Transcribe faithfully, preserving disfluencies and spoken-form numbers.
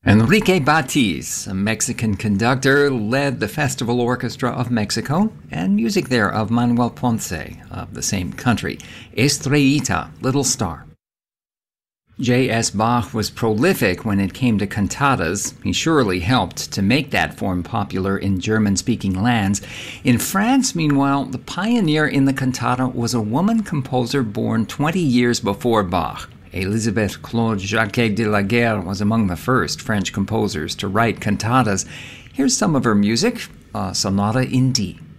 Enrique Batiz, a Mexican conductor, led the Festival Orchestra of Mexico and music there of Manuel Ponce of the same country. Estrellita, Little Star. J S. Bach was prolific when it came to cantatas. He surely helped to make that form popular in German-speaking lands. In France, meanwhile, the pioneer in the cantata was a woman composer born twenty years before Bach. Elisabeth Claude Jacquet de la Guerre was among the first French composers to write cantatas. Here's some of her music, a sonata in D.